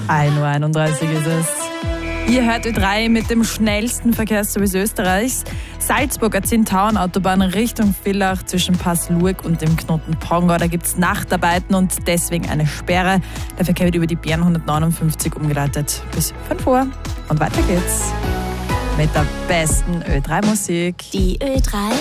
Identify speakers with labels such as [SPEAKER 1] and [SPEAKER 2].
[SPEAKER 1] 1:31 Uhr ist es. Ihr hört Ö3 mit dem schnellsten Verkehrsservice Österreichs. Salzburger Zintauern-Autobahn Richtung Villach zwischen Pass-Lueg und dem Knoten Pongau. Da gibt es Nachtarbeiten und deswegen eine Sperre. Der Verkehr wird über die Bären 159 umgeleitet bis 5 Uhr. Und weiter geht's mit der besten Ö3-Musik.
[SPEAKER 2] Die Ö3